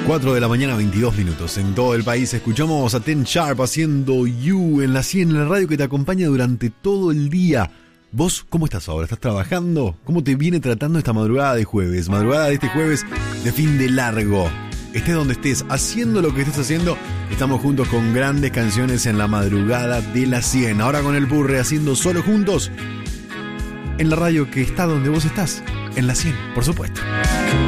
4 de la mañana, 22 minutos. En todo el país escuchamos a Ten Sharp haciendo You en la 100, en la radio que te acompaña durante todo el día. ¿Vos cómo estás ahora? ¿Estás trabajando? ¿Cómo te viene tratando esta madrugada de jueves? Madrugada de este jueves de fin de largo. Estés donde estés, haciendo lo que estés haciendo, estamos juntos con grandes canciones en la madrugada de la 100. Ahora con el Purre haciendo Solo Juntos en la radio que está donde vos estás, en la 100, por supuesto.